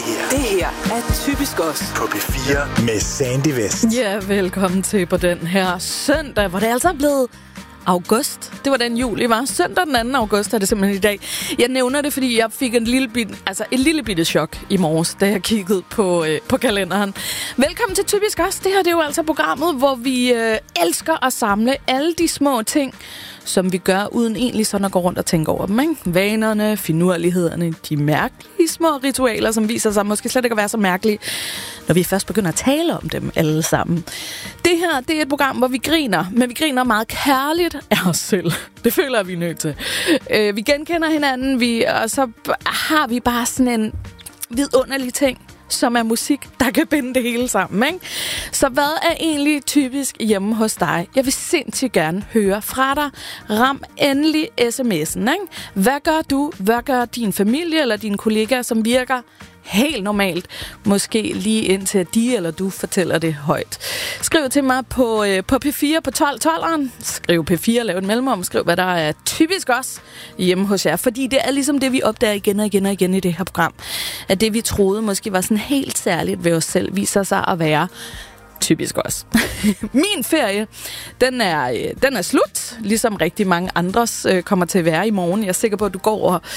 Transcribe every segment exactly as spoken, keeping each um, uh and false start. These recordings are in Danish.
her. Det her er Typisk Os På P fire med Sandy West. Ja, velkommen til på den her søndag, hvor det altså er blevet august. Det var den juli, var. Søndag den anden august er det simpelthen i dag. Jeg nævner det, fordi jeg fik en lille bit, altså et lille bitte chok i morges, da jeg kiggede på, øh, på kalenderen. Velkommen til Typisk Os. Det her det er jo altså programmet, hvor vi øh, elsker at samle alle de små ting, som vi gør, uden egentlig sådan at gå rundt og tænke over dem, ikke? Vanerne, finurlighederne, de mærkelige små ritualer, som viser sig måske slet ikke at være så mærkelige, når vi først begynder at tale om dem alle sammen. Det her, det er et program, hvor vi griner, men vi griner meget kærligt af os selv. Det føler vi er nødt til. Øh, vi genkender hinanden, vi, og så har vi bare sådan en vidunderlig ting, som er musik, der kan binde det hele sammen, ikke? Så hvad er egentlig typisk hjemme hos dig? Jeg vil sindssygt gerne høre fra dig. Ram endelig sms'en, ikke? Hvad gør du? Hvad gør din familie eller dine kollegaer, som virker helt normalt? Måske lige indtil de eller du fortæller det højt. Skriv til mig på, øh, på P fire på tolv tolveren. Skriv P fire, lav en mellemrum. Skriv, hvad der er typisk også hjemme hos jer. Fordi det er ligesom det, vi opdager igen og igen og igen i det her program. At det, vi troede måske var sådan helt særligt ved os selv, viser sig at være typisk også. Min ferie, den er, den er slut. Ligesom rigtig mange andres øh, kommer til at være i morgen. Jeg er sikker på, at du går og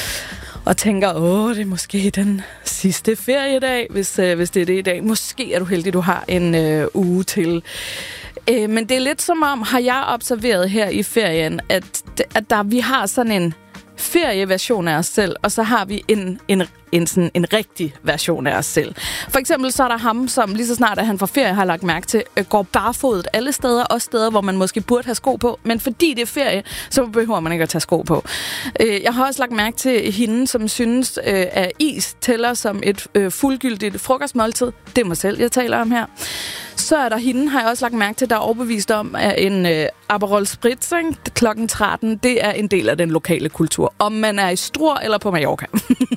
Og tænker, åh, det er måske den sidste feriedag, hvis, øh, hvis det er det i dag. Måske er du heldig, du har en øh, uge til. Øh, men det er lidt som om, har jeg observeret her i ferien, at, at der, vi har sådan en ferieversion af os selv, og så har vi en, en, en, sådan en rigtig version af os selv. For eksempel så er der ham, som lige så snart at han får ferie, har lagt mærke til, går barfodet alle steder, også steder, hvor man måske burde have sko på, men fordi det er ferie, så behøver man ikke at tage sko på. Jeg har også lagt mærke til hende, som synes, at is tæller som et fuldgyldigt frokostmåltid. Det er mig selv, jeg taler om her. Så er der hende, har jeg også lagt mærke til, der er overbevist om, at en øh, Aperol Spritz klokken tretten, det er en del af den lokale kultur. Om man er i Struer eller på Mallorca.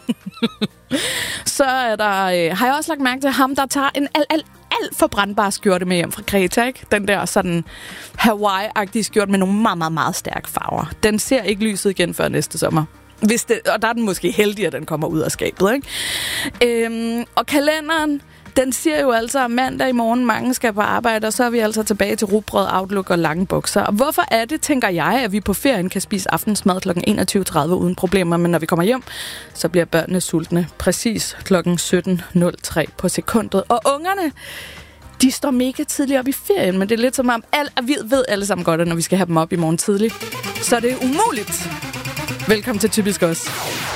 Så er der, øh, har jeg også lagt mærke til ham, der tager en alt, alt, alt for brandbar skjorte med hjem fra Kreta, ikke? Den der sådan Hawaii-agtige skjorte med nogle meget, meget, meget stærke farver. Den ser ikke lyset igen før næste sommer. Hvis det, og der er den måske heldig, at den kommer ud af skabet, ikke? Øhm, og kalenderen, den siger jo altså, at mandag i morgen mange skal på arbejde, og så er vi altså tilbage til rugbrød, outlook og lange bukser. Og hvorfor er det, tænker jeg, at vi på ferien kan spise aftensmad klokken enogtyve tredive uden problemer, men når vi kommer hjem, så bliver børnene sultne præcis klokken sytten nul tre på sekundet. Og ungerne, de står mega tidligt op i ferien, men det er lidt som om, al, vi ved alle sammen godt, at når vi skal have dem op i morgen tidligt, så er det umuligt. Velkommen til Typisk Os.